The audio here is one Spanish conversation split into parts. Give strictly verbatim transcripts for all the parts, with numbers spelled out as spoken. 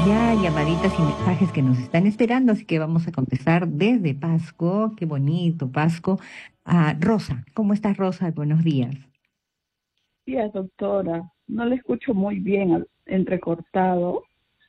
ya llamaditas y mensajes que nos están esperando, así que vamos a contestar desde Pasco. Qué bonito, Pasco. Ah, Rosa, ¿cómo estás, Rosa? Buenos días. Días, doctora. No le escucho muy bien, al- entrecortado.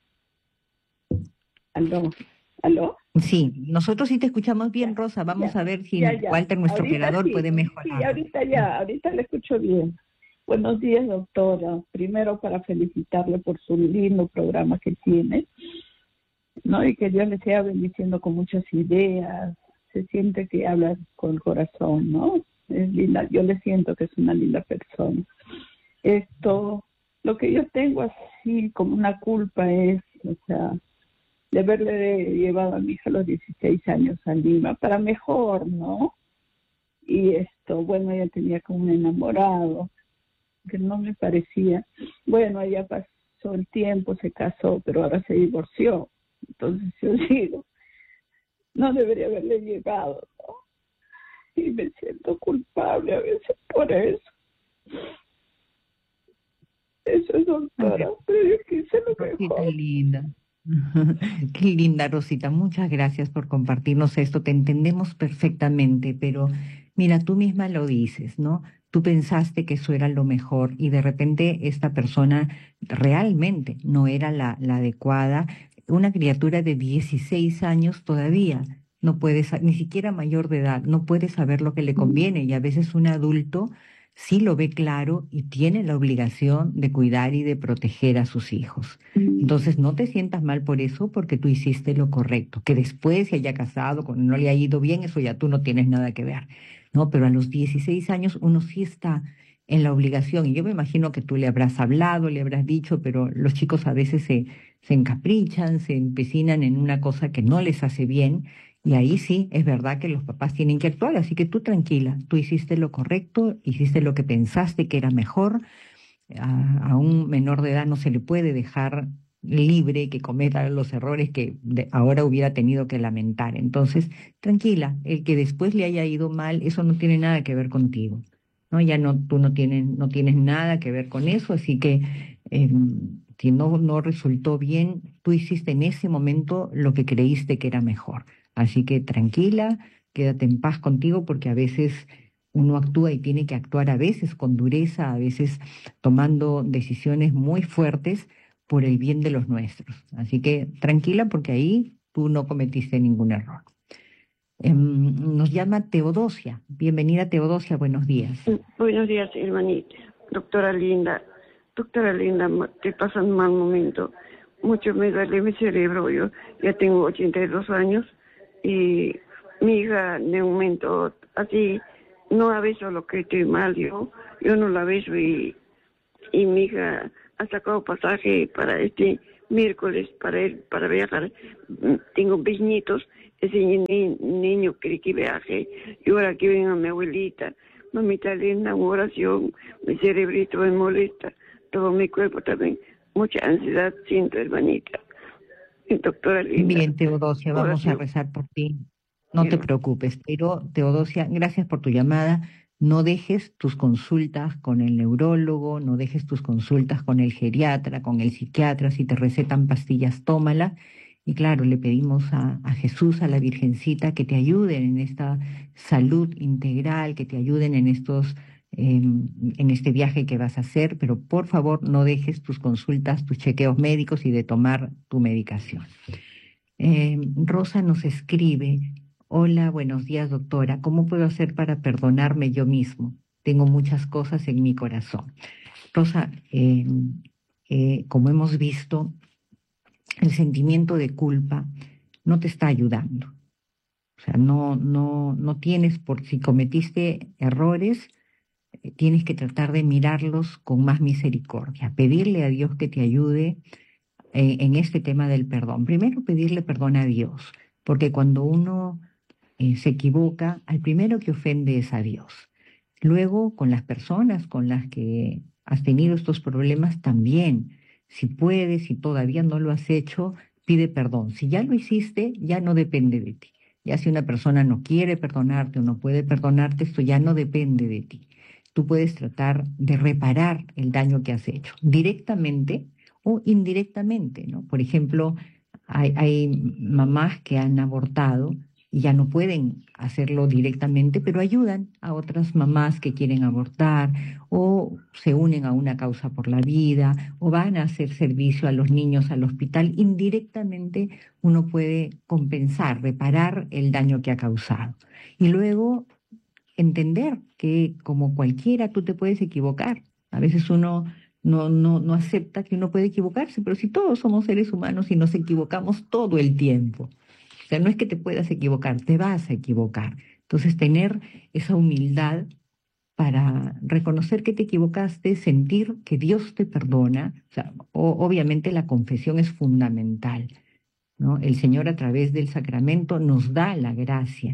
¿Aló? ¿Aló? Sí, nosotros sí te escuchamos bien, Ya, Rosa. Vamos ya, a ver si ya, ya. Walter, nuestro Ahorita operador, sí, puede sí, mejorarlo. ahorita ya, ahorita le escucho bien. Buenos días, doctora. Primero para felicitarle por su lindo programa que tiene, ¿no? Y que Dios le siga bendiciendo con muchas ideas. Se siente que habla con el corazón, ¿no? Es linda. Yo le siento que es una linda persona. Esto, lo que yo tengo así como una culpa es, o sea, de haberle llevado a mi hija a los dieciséis años a Lima para mejor, ¿no? Y esto, bueno, ella tenía como un enamorado que no me parecía. Bueno, ella pasó el tiempo, se casó, pero ahora se divorció. Entonces yo digo, no debería haberle llevado, ¿no? Y me siento culpable a veces por eso. Eso es, Ay, doctora, pero yo quise lo Rosita mejor. linda. Qué linda, Rosita. Muchas gracias por compartirnos esto. Te entendemos perfectamente, pero mira, tú misma lo dices, ¿no? Tú pensaste que eso era lo mejor y de repente esta persona realmente no era la, la adecuada. Una criatura de dieciséis años todavía no puede, sa- ni siquiera mayor de edad, no puede saber lo que le conviene y a veces un adulto sí lo ve claro y tiene la obligación de cuidar y de proteger a sus hijos. Entonces, no te sientas mal por eso, porque tú hiciste lo correcto. Que después se haya casado, cuando no le haya ido bien, eso ya tú no tienes nada que ver, ¿no? Pero a los dieciséis años uno sí está en la obligación, y yo me imagino que tú le habrás hablado, le habrás dicho, pero los chicos a veces se, se encaprichan, se empecinan en una cosa que no les hace bien, y ahí sí, es verdad que los papás tienen que actuar, así que tú tranquila, tú hiciste lo correcto, hiciste lo que pensaste que era mejor. A, a un menor de edad no se le puede dejar libre que cometa los errores que de- ahora hubiera tenido que lamentar. Entonces, tranquila, el que después le haya ido mal, eso no tiene nada que ver contigo, ¿no? Ya no, tú no tienes, no tienes nada que ver con eso, así que eh, si no, no resultó bien, tú hiciste en ese momento lo que creíste que era mejor. Así que tranquila, quédate en paz contigo porque a veces uno actúa y tiene que actuar a veces con dureza, a veces tomando decisiones muy fuertes por el bien de los nuestros. Así que tranquila porque ahí tú no cometiste ningún error. Em, nos llama Teodosia. Bienvenida, Teodosia, buenos días. Buenos días, hermanita. Doctora Linda. Doctora Linda, ma- te pasa un mal momento. Mucho me duele mi cerebro. Yo ya tengo ochenta y dos años y mi hija de un momento así no ha visto lo que estoy mal. Yo, yo no la beso y, y mi hija ha sacado pasaje para este miércoles para ir, para viajar. Mm, Tengo bisnietos, ese ni- niño quiere que viaje y ahora que venga mi abuelita. Mamita linda, una oración, mi cerebrito me molesta, todo mi cuerpo también, mucha ansiedad siento, hermanita. Y doctora linda, Bien, Teodosia, vamos a oración, rezar por ti. No te hermano. preocupes, pero Teodosia, gracias por tu llamada. No dejes tus consultas con el neurólogo, no dejes tus consultas con el geriatra, con el psiquiatra. Si te recetan pastillas, tómalas. Y claro, le pedimos a, a Jesús, a la Virgencita, que te ayuden en esta salud integral, que te ayuden en estos, em, en este viaje que vas a hacer, pero por favor no dejes tus consultas, tus chequeos médicos y de tomar tu medicación. Eh, Rosa nos escribe, hola, buenos días, doctora. ¿Cómo puedo hacer para perdonarme yo mismo? Tengo muchas cosas en mi corazón. Rosa, eh, eh, como hemos visto, el sentimiento de culpa no te está ayudando. O sea, no, no, no tienes, por si cometiste errores, eh, tienes que tratar de mirarlos con más misericordia, pedirle a Dios que te ayude eh, en este tema del perdón. Primero, pedirle perdón a Dios, porque cuando uno eh, se equivoca, al primero que ofende es a Dios. Luego, con las personas con las que has tenido estos problemas también, si puedes, si todavía no lo has hecho, pide perdón. Si ya lo hiciste, ya no depende de ti. Ya si una persona no quiere perdonarte o no puede perdonarte, esto ya no depende de ti. Tú puedes tratar de reparar el daño que has hecho directamente o indirectamente, ¿no? Por ejemplo, hay, hay mamás que han abortado y ya no pueden hacerlo directamente, pero ayudan a otras mamás que quieren abortar o se unen a una causa por la vida o van a hacer servicio a los niños al hospital. Indirectamente uno puede compensar, reparar el daño que ha causado. Y luego entender que como cualquiera tú te puedes equivocar. A veces uno no, no, no acepta que uno puede equivocarse, pero si todos somos seres humanos y nos equivocamos todo el tiempo. O sea, no es que te puedas equivocar, te vas a equivocar. Entonces, tener esa humildad para reconocer que te equivocaste, sentir que Dios te perdona. O sea, o- obviamente la confesión es fundamental, ¿no? El Señor a través del sacramento nos da la gracia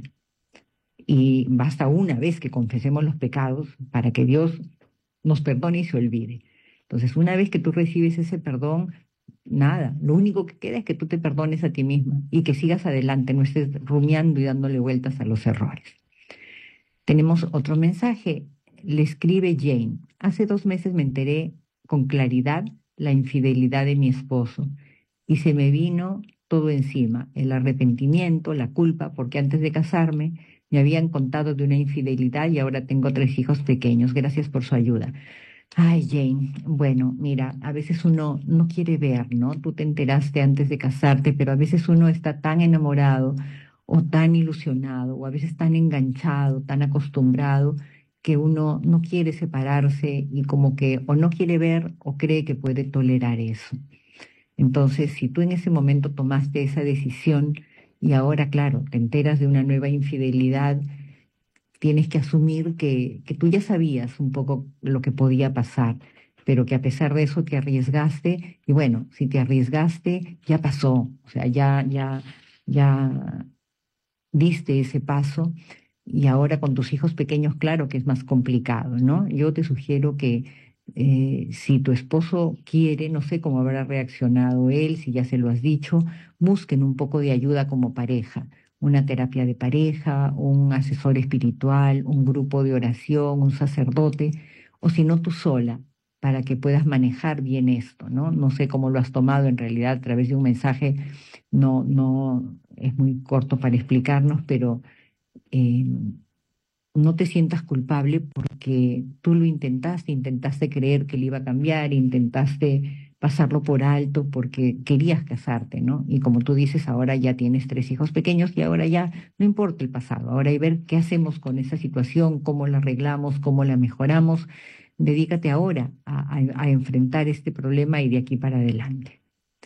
y basta una vez que confesemos los pecados para que Dios nos perdone y se olvide. Entonces, una vez que tú recibes ese perdón, nada, lo único que queda es que tú te perdones a ti misma y que sigas adelante, no estés rumiando y dándole vueltas a los errores. Tenemos otro mensaje. Le escribe Jane. Hace dos meses me enteré con claridad la infidelidad de mi esposo y se me vino todo encima, el arrepentimiento, la culpa, porque antes de casarme me habían contado de una infidelidad y ahora tengo tres hijos pequeños. Gracias por su ayuda. Ay, Jane, bueno, mira, a veces uno no quiere ver, ¿no? Tú te enteraste antes de casarte, pero a veces uno está tan enamorado o tan ilusionado o a veces tan enganchado, tan acostumbrado que uno no quiere separarse y como que o no quiere ver o cree que puede tolerar eso. Entonces, si tú en ese momento tomaste esa decisión y ahora, claro, te enteras de una nueva infidelidad, tienes que asumir que, que tú ya sabías un poco lo que podía pasar, pero que a pesar de eso te arriesgaste y bueno, si te arriesgaste, ya pasó, o sea, ya, ya, ya diste ese paso y ahora con tus hijos pequeños, claro que es más complicado, ¿no? Yo te sugiero que eh, si tu esposo quiere, no sé cómo habrá reaccionado él, si ya se lo has dicho, busquen un poco de ayuda como pareja, una terapia de pareja, un asesor espiritual, un grupo de oración, un sacerdote, o si no tú sola, para que puedas manejar bien esto, ¿no? No sé cómo lo has tomado en realidad a través de un mensaje, no, no es muy corto para explicarnos, pero eh, no te sientas culpable porque tú lo intentaste, intentaste creer que él iba a cambiar, intentaste pasarlo por alto porque querías casarte, ¿no? Y como tú dices, ahora ya tienes tres hijos pequeños y ahora ya no importa el pasado, ahora hay que ver qué hacemos con esa situación, cómo la arreglamos, cómo la mejoramos. Dedícate ahora a, a a enfrentar este problema y de aquí para adelante.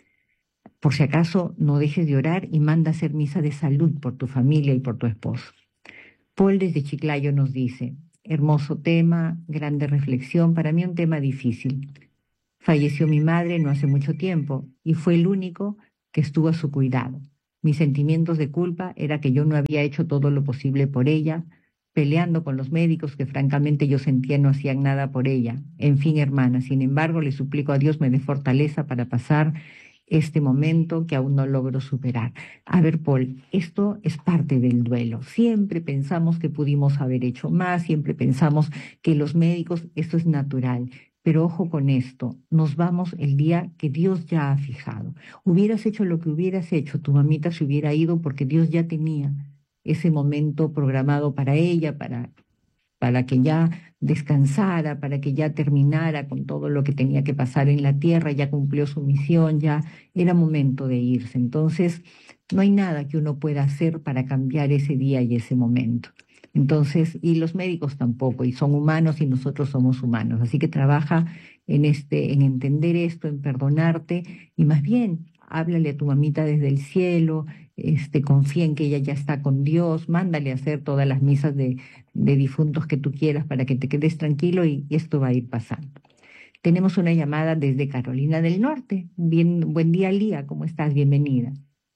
Por si acaso, no dejes de orar y manda a hacer misa de salud por tu familia y por tu esposo. Paul desde Chiclayo nos dice, hermoso tema, grande reflexión, para mí un tema difícil. Falleció mi madre no hace mucho tiempo y fue el único que estuvo a su cuidado. Mis sentimientos de culpa era que yo no había hecho todo lo posible por ella, peleando con los médicos que francamente yo sentía no hacían nada por ella. En fin, hermana, sin embargo, le suplico a Dios me dé fortaleza para pasar este momento que aún no logro superar. A ver, Paul, esto es parte del duelo. Siempre pensamos que pudimos haber hecho más, siempre pensamos que los médicos, esto es natural. Pero ojo con esto, nos vamos el día que Dios ya ha fijado. Hubieras hecho lo que hubieras hecho, tu mamita se hubiera ido porque Dios ya tenía ese momento programado para ella, para, para que ya descansara, para que ya terminara con todo lo que tenía que pasar en la tierra, ya cumplió su misión, ya era momento de irse. Entonces, no hay nada que uno pueda hacer para cambiar ese día y ese momento. Entonces, y los médicos tampoco, y son humanos y nosotros somos humanos. Así que trabaja en este, en entender esto, en perdonarte, y más bien, háblale a tu mamita desde el cielo, este, confía en que ella ya está con Dios, mándale a hacer todas las misas de, de difuntos que tú quieras para que te quedes tranquilo y, y esto va a ir pasando. Tenemos una llamada desde Carolina del Norte. Bien, buen día, Lía, ¿cómo estás? Bienvenida.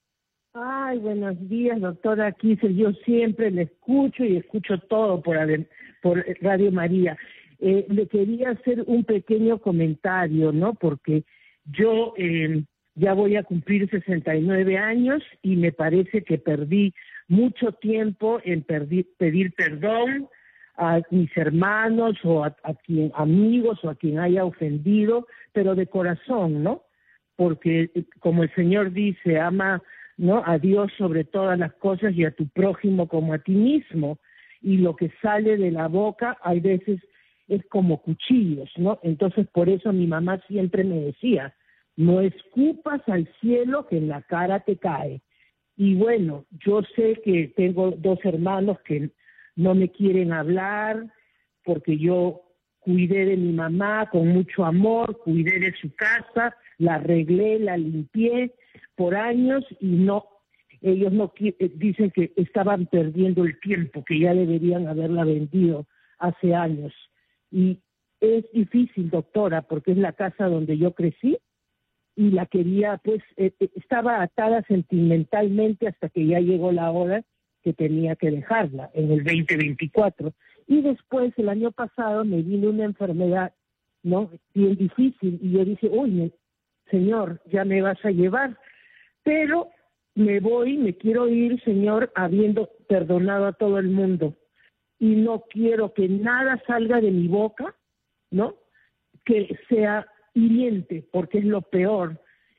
Ay, buenos días, doctora Kisser. Yo siempre le escucho y escucho todo por, por Radio María. Eh, le quería hacer un pequeño comentario, ¿no? Porque yo eh, ya voy a cumplir sesenta y nueve años y me parece que perdí mucho tiempo en perdi- pedir perdón a mis hermanos o a, a quien amigos o a quien haya ofendido, pero de corazón, ¿no? porque como el Señor dice, ama, ¿no?, a Dios sobre todas las cosas y a tu prójimo como a ti mismo. Y lo que sale de la boca hay veces es como cuchillos, ¿no? Entonces por eso mi mamá siempre me decía, no escupas al cielo que en la cara te cae. Y bueno, yo sé que tengo dos hermanos que no me quieren hablar porque yo cuidé de mi mamá con mucho amor, cuidé de su casa, la arreglé, la limpié por años y no, ellos no dicen que estaban perdiendo el tiempo, que ya deberían haberla vendido hace años. Y es difícil, doctora, porque es la casa donde yo crecí y la quería, pues, eh, estaba atada sentimentalmente hasta que ya llegó la hora que tenía que dejarla, en el veinte veinticuatro. Y después, el año pasado, me vino una enfermedad, ¿no?, bien difícil, y yo dije, uy, Señor, ya me vas a llevar, pero me voy, me quiero ir, Señor, habiendo perdonado a todo el mundo, y no quiero que nada salga de mi boca, ¿no?, que sea hiriente, porque es lo peor.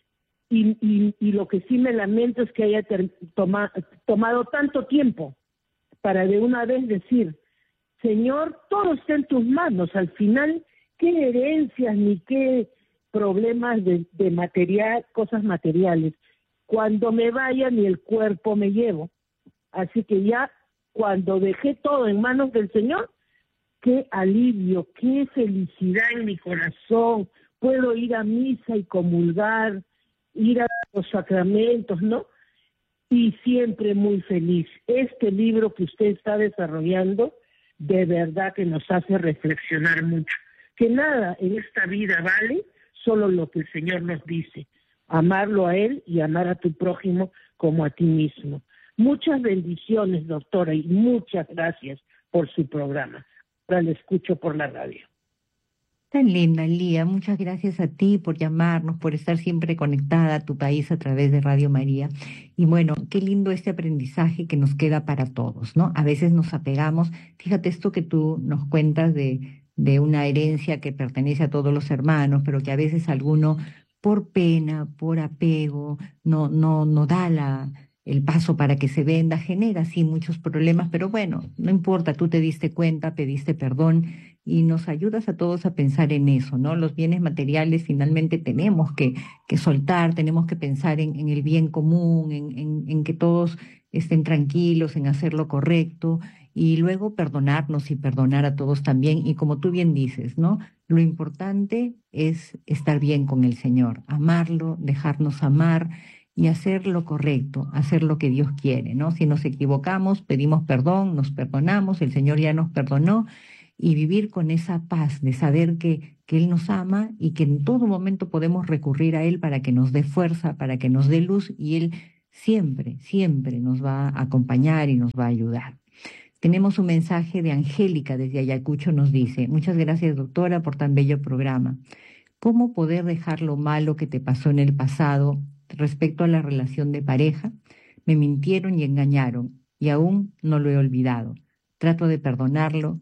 Y, y, y lo que sí me lamento es que haya ter, toma, tomado tanto tiempo para de una vez decir, Señor, todo está en tus manos. Al final, qué herencias ni qué problemas de, de material, cosas materiales. Cuando me vaya ni el cuerpo me llevo. Así que ya cuando dejé todo en manos del Señor, qué alivio, qué felicidad en mi corazón. Puedo ir a misa y comulgar, ir a los sacramentos, ¿no? Y siempre muy feliz. Este libro que usted está desarrollando, de verdad que nos hace reflexionar mucho. Que nada en esta vida vale, solo lo que el Señor nos dice. Amarlo a Él y amar a tu prójimo como a ti mismo. Muchas bendiciones, doctora, y muchas gracias por su programa. Ahora le escucho por la radio. Tan linda, Lía. Muchas gracias a ti por llamarnos, por estar siempre conectada a tu país a través de Radio María. Y bueno, qué lindo este aprendizaje que nos queda para todos, ¿no? A veces nos apegamos, fíjate esto que tú nos cuentas de, de una herencia que pertenece a todos los hermanos, pero que a veces alguno, por pena, por apego, no, no, no da la, el paso para que se venda, genera sí muchos problemas, pero bueno, no importa, tú te diste cuenta, pediste perdón y nos ayudas a todos a pensar en eso, ¿no? Los bienes materiales finalmente tenemos que, que soltar, tenemos que pensar en, en el bien común, en, en, en que todos estén tranquilos, en hacer lo correcto y luego perdonarnos y perdonar a todos también. Y como tú bien dices, ¿no? Lo importante es estar bien con el Señor, amarlo, dejarnos amar y hacer lo correcto, hacer lo que Dios quiere, ¿no? Si nos equivocamos, pedimos perdón, nos perdonamos, el Señor ya nos perdonó, y vivir con esa paz de saber que, que Él nos ama y que en todo momento podemos recurrir a Él para que nos dé fuerza, para que nos dé luz, y Él siempre, siempre nos va a acompañar y nos va a ayudar. Tenemos un mensaje de Angélica desde Ayacucho, nos dice, muchas gracias, doctora, por tan bello programa. ¿Cómo poder dejar lo malo que te pasó en el pasado respecto a la relación de pareja? Me mintieron y engañaron y aún no lo he olvidado. Trato de perdonarlo.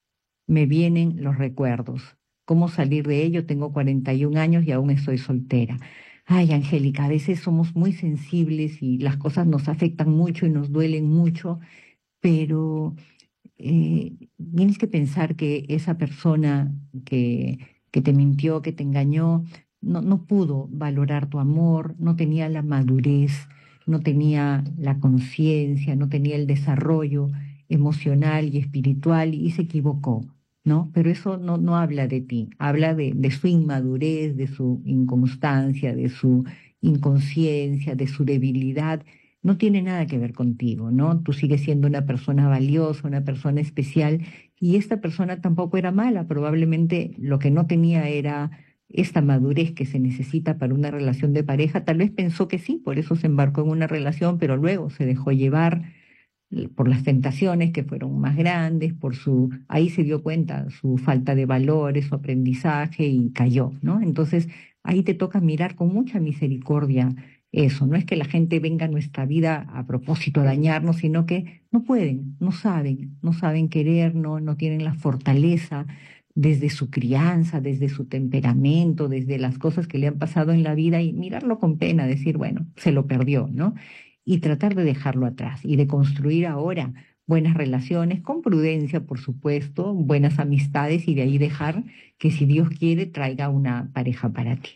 Me vienen los recuerdos. ¿Cómo salir de ello? Tengo cuarenta y un años y aún estoy soltera. Ay, Angélica, a veces somos muy sensibles y las cosas nos afectan mucho y nos duelen mucho, pero eh, tienes que pensar que esa persona que, que te mintió, que te engañó, no, no pudo valorar tu amor, no tenía la madurez, no tenía la conciencia, no tenía el desarrollo emocional y espiritual y se equivocó, ¿no? Pero eso no, no habla de ti, habla de, de su inmadurez, de su inconstancia, de su inconsciencia, de su debilidad. No tiene nada que ver contigo, ¿no? Tú sigues siendo una persona valiosa, una persona especial, y esta persona tampoco era mala, probablemente lo que no tenía era esta madurez que se necesita para una relación de pareja. Tal vez pensó que sí, por eso se embarcó en una relación, pero luego se dejó llevar por las tentaciones que fueron más grandes, por su, ahí se dio cuenta su falta de valores, su aprendizaje y cayó, ¿no? Entonces ahí te toca mirar con mucha misericordia eso. No es que la gente venga a nuestra vida a propósito a dañarnos, sino que no pueden, no saben, no saben querer, no, no tienen la fortaleza desde su crianza, desde su temperamento, desde las cosas que le han pasado en la vida y mirarlo con pena, decir, bueno, se lo perdió, ¿no? Y tratar de dejarlo atrás y de construir ahora buenas relaciones, con prudencia, por supuesto, buenas amistades y de ahí dejar que si Dios quiere traiga una pareja para ti.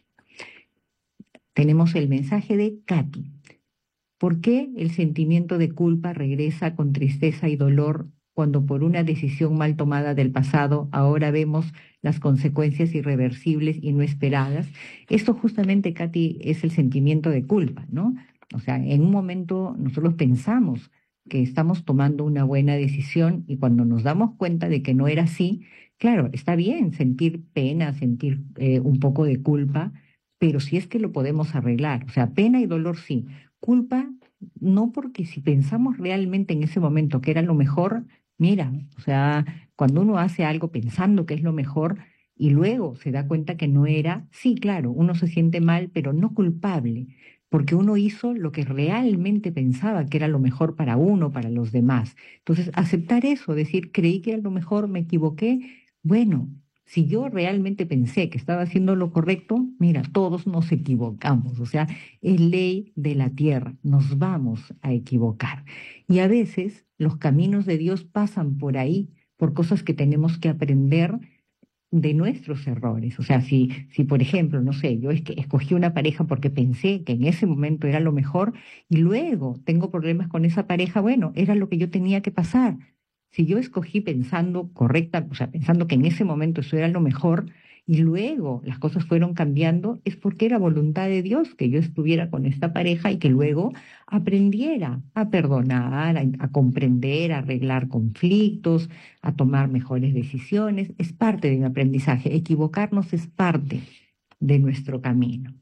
Tenemos el mensaje de Katy. ¿Por qué el sentimiento de culpa regresa con tristeza y dolor cuando por una decisión mal tomada del pasado ahora vemos las consecuencias irreversibles y no esperadas? Esto justamente, Katy, es el sentimiento de culpa, ¿no? O sea, en un momento nosotros pensamos que estamos tomando una buena decisión y cuando nos damos cuenta de que no era así, claro, está bien sentir pena, sentir eh, un poco de culpa, pero si es que lo podemos arreglar, o sea, pena y dolor sí, culpa no, porque si pensamos realmente en ese momento que era lo mejor, mira, o sea, cuando uno hace algo pensando que es lo mejor y luego se da cuenta que no era, sí, claro, uno se siente mal, pero no culpable, porque uno hizo lo que realmente pensaba que era lo mejor para uno, para los demás. Entonces, aceptar eso, decir, creí que era lo mejor, me equivoqué, bueno. Si yo realmente pensé que estaba haciendo lo correcto, mira, todos nos equivocamos, o sea, es ley de la tierra, nos vamos a equivocar. Y a veces los caminos de Dios pasan por ahí, por cosas que tenemos que aprender de nuestros errores. O sea, si, si por ejemplo, no sé, yo es que escogí una pareja porque pensé que en ese momento era lo mejor y luego tengo problemas con esa pareja, bueno, era lo que yo tenía que pasar. Si yo escogí pensando correcta, o sea, pensando que en ese momento eso era lo mejor, y luego las cosas fueron cambiando, es porque era voluntad de Dios que yo estuviera con esta pareja y que luego aprendiera a perdonar, a, a comprender, a arreglar conflictos, a tomar mejores decisiones. Es parte de mi aprendizaje. Equivocarnos es parte de nuestro camino.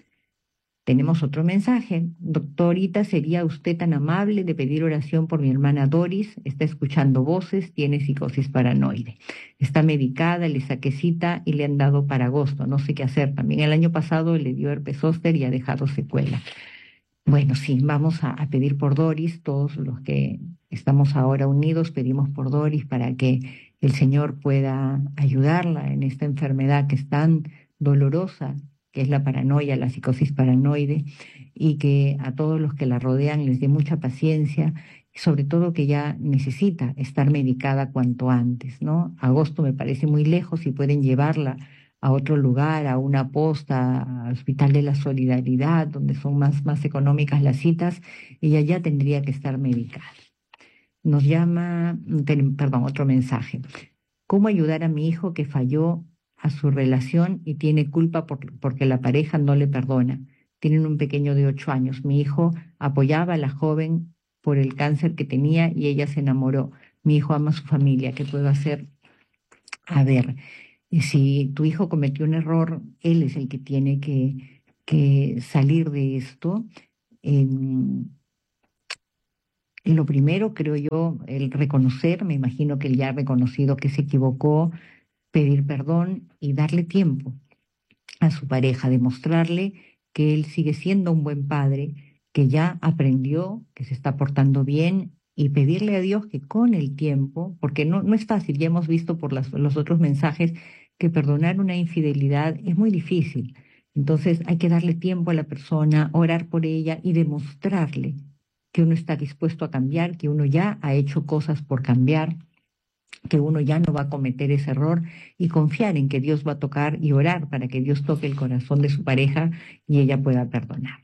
Tenemos otro mensaje. Doctorita, ¿sería usted tan amable de pedir oración por mi hermana Doris? Está escuchando voces, tiene psicosis paranoide. Está medicada, le saqué cita y le han dado para agosto. No sé qué hacer. También el año pasado le dio herpes zóster y ha dejado secuela. Bueno, sí, vamos a, a pedir por Doris. Todos los que estamos ahora unidos pedimos por Doris para que el Señor pueda ayudarla en esta enfermedad que es tan dolorosa, que es la paranoia, la psicosis paranoide, y que a todos los que la rodean les dé mucha paciencia, y sobre todo que ya necesita estar medicada cuanto antes, ¿no? Agosto me parece muy lejos y pueden llevarla a otro lugar, a una posta, al Hospital de la Solidaridad, donde son más, más económicas las citas, ella ya tendría que estar medicada. Nos llama, ten- perdón, otro mensaje. ¿Cómo ayudar a mi hijo que falló a su relación y tiene culpa por- porque la pareja no le perdona? Tienen un pequeño de ocho años. Mi hijo apoyaba a la joven por el cáncer que tenía y ella se enamoró. Mi hijo ama a su familia. ¿Qué puedo hacer? A ver, y si tu hijo cometió un error, él es el que tiene que, que salir de esto. Em, lo primero, creo yo, el reconocer, me imagino que él ya ha reconocido que se equivocó, pedir perdón y darle tiempo a su pareja, demostrarle que él sigue siendo un buen padre, que ya aprendió, que se está portando bien y pedirle a Dios que con el tiempo, porque no, no es fácil, ya hemos visto por las- los otros mensajes que perdonar una infidelidad es muy difícil. Entonces hay que darle tiempo a la persona, orar por ella y demostrarle que uno está dispuesto a cambiar, que uno ya ha hecho cosas por cambiar, que uno ya no va a cometer ese error y confiar en que Dios va a tocar y orar para que Dios toque el corazón de su pareja y ella pueda perdonar.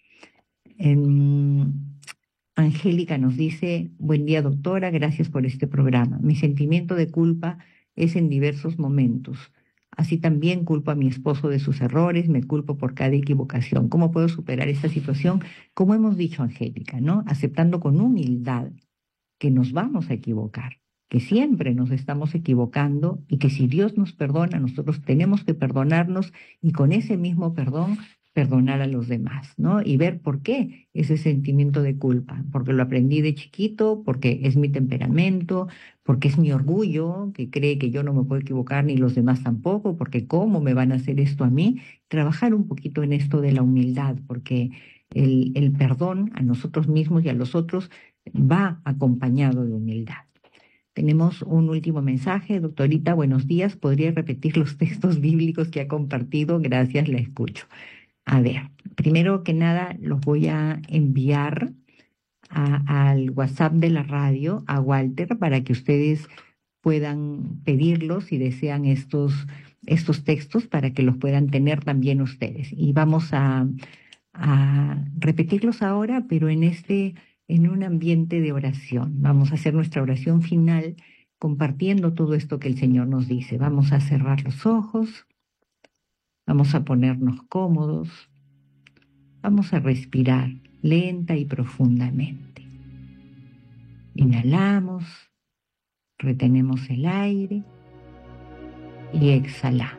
Em, Angélica nos dice, buen día doctora, gracias por este programa. Mi sentimiento de culpa es en diversos momentos. Así también culpo a mi esposo de sus errores, me culpo por cada equivocación. ¿Cómo puedo superar esta situación? Como hemos dicho, Angélica, ¿no? Aceptando con humildad que nos vamos a equivocar, que siempre nos estamos equivocando y que si Dios nos perdona, nosotros tenemos que perdonarnos y con ese mismo perdón perdonar a los demás, ¿no? Y ver por qué ese sentimiento de culpa, porque lo aprendí de chiquito, porque es mi temperamento, porque es mi orgullo, que cree que yo no me puedo equivocar ni los demás tampoco, porque cómo me van a hacer esto a mí. Trabajar un poquito en esto de la humildad, porque el, el perdón a nosotros mismos y a los otros va acompañado de humildad. tenemos un último mensaje. Doctorita, buenos días. ¿Podría repetir los textos bíblicos que ha compartido? Gracias, la escucho. A ver, primero que nada los voy a enviar a- al WhatsApp de la radio, a Walter, para que ustedes puedan pedirlos si desean estos, estos textos, para que los puedan tener también ustedes. Y vamos a, a repetirlos ahora, pero en este, en un ambiente de oración. Vamos a hacer nuestra oración final compartiendo todo esto que el Señor nos dice. Vamos a cerrar los ojos, vamos a ponernos cómodos, vamos a respirar lenta y profundamente. Inhalamos, retenemos el aire y exhalamos.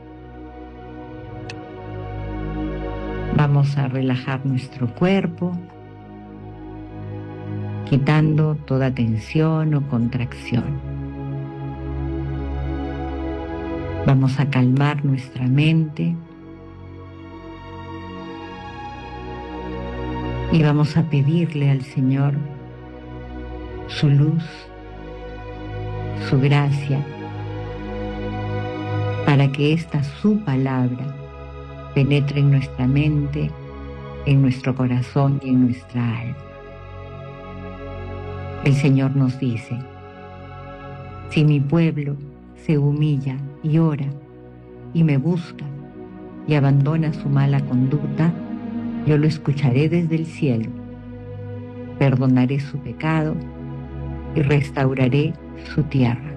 Vamos a relajar nuestro cuerpo, quitando toda tensión o contracción. Vamos a calmar nuestra mente y vamos a pedirle al Señor su luz, su gracia, para que esta su palabra penetre en nuestra mente, en nuestro corazón y en nuestra alma. El Señor nos dice: si mi pueblo se humilla y ora y me busca y abandona su mala conducta, yo lo escucharé desde el cielo, perdonaré su pecado y restauraré su tierra.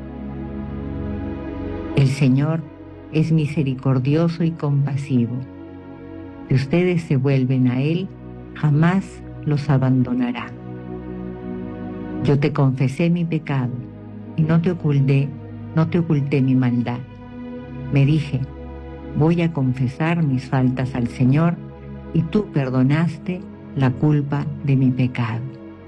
El Señor es misericordioso y compasivo. Si ustedes se vuelven a Él, jamás los abandonará. Yo te confesé mi pecado y no te oculté, no te oculté mi maldad. Me dije: voy a confesar mis faltas al Señor, y tú perdonaste la culpa de mi pecado.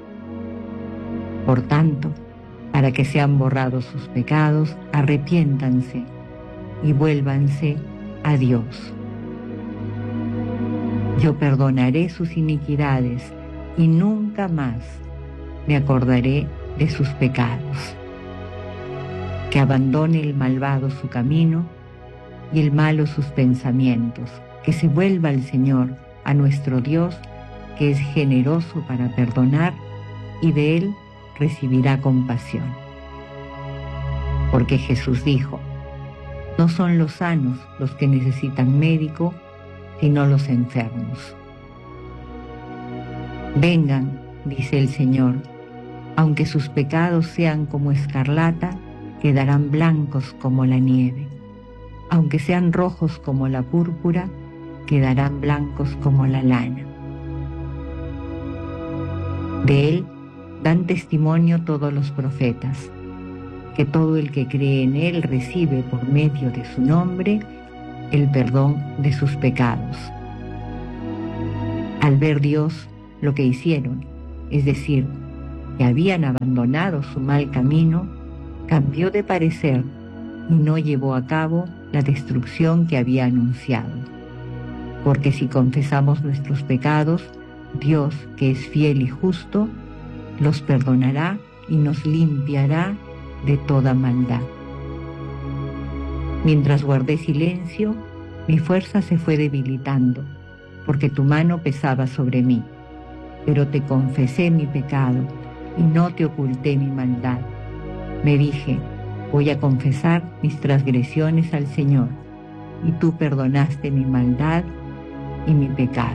Por tanto, para que sean borrados sus pecados, arrepiéntanse y vuélvanse a Dios. Yo perdonaré sus iniquidades y nunca más me acordaré de sus pecados. Que abandone el malvado su camino y el malo sus pensamientos, que se vuelva al Señor, a nuestro Dios, que es generoso para perdonar, y de Él recibirá compasión. Porque Jesús dijo: no son los sanos los que necesitan médico, sino los enfermos. Vengan, dice el Señor, aunque sus pecados sean como escarlata, quedarán blancos como la nieve. Aunque sean rojos como la púrpura, quedarán blancos como la lana. De Él dan testimonio todos los profetas, que todo el que cree en Él recibe por medio de su nombre el perdón de sus pecados. Al ver Dios lo que hicieron, es decir, que habían abandonado su mal camino, cambió de parecer y no llevó a cabo la destrucción que había anunciado. Porque si confesamos nuestros pecados, Dios, que es fiel y justo, los perdonará y nos limpiará de toda maldad. Mientras guardé silencio, mi fuerza se fue debilitando, porque tu mano pesaba sobre mí. Pero te confesé mi pecado y no te oculté mi maldad. Me dije: voy a confesar mis transgresiones al Señor, y tú perdonaste mi maldad y mi pecado.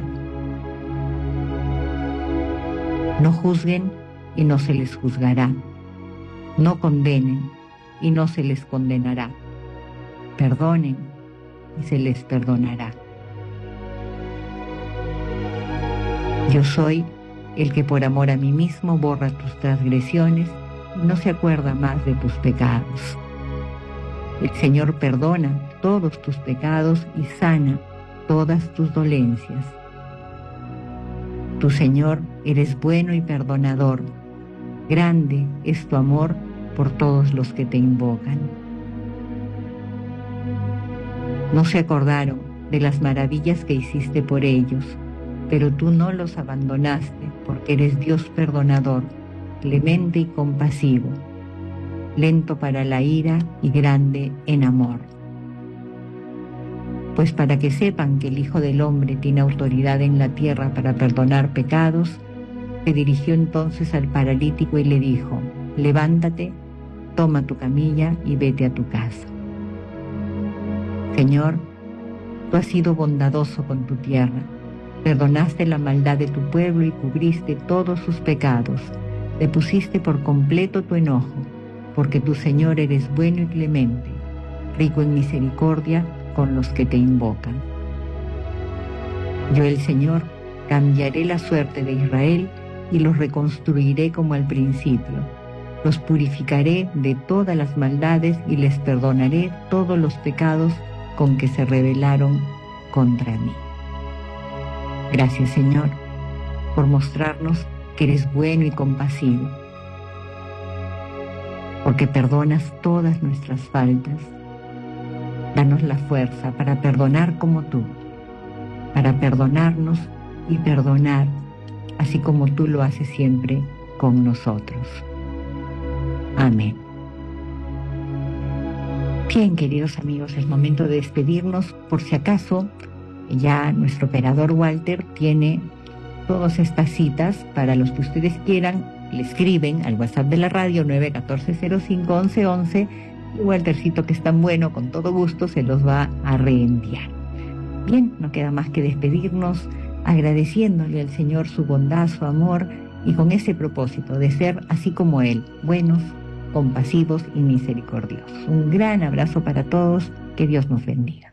No juzguen y no se les juzgará. No condenen y no se les condenará. Perdonen y se les perdonará. Yo soy el que por amor a mí mismo borra tus transgresiones y no se acuerda más de tus pecados. El Señor perdona todos tus pecados y sana todas tus dolencias. Tu Señor, eres bueno y perdonador. Grande es tu amor por todos los que te invocan. No se acordaron de las maravillas que hiciste por ellos, pero tú no los abandonaste, porque eres Dios perdonador, clemente y compasivo, lento para la ira y grande en amor. Pues para que sepan que el Hijo del Hombre tiene autoridad en la tierra para perdonar pecados, se dirigió entonces al paralítico y le dijo: levántate, toma tu camilla y vete a tu casa. Señor, tú has sido bondadoso con tu tierra, perdonaste la maldad de tu pueblo y cubriste todos sus pecados, le pusiste por completo tu enojo, porque tu Señor eres bueno y clemente, rico en misericordia con los que te invocan. Yo, el Señor, cambiaré la suerte de Israel y los reconstruiré como al principio. Los purificaré de todas las maldades y les perdonaré todos los pecados con que se rebelaron contra mí. Gracias, Señor, por mostrarnos que eres bueno y compasivo, porque perdonas todas nuestras faltas. Danos la fuerza para perdonar como tú, para perdonarnos y perdonar, así como tú lo haces siempre con nosotros. Amén. Bien, queridos amigos, es momento de despedirnos. Por si acaso, ya nuestro operador Walter tiene todas estas citas para los que ustedes quieran. Le escriben al WhatsApp de la radio nueve uno cuatro cero cinco once once y Waltercito, que es tan bueno, con todo gusto se los va a reenviar. Bien, no queda más que despedirnos agradeciéndole al Señor su bondad, su amor, y con ese propósito de ser así como Él, buenos, compasivos y misericordiosos. Un gran abrazo para todos, que Dios nos bendiga.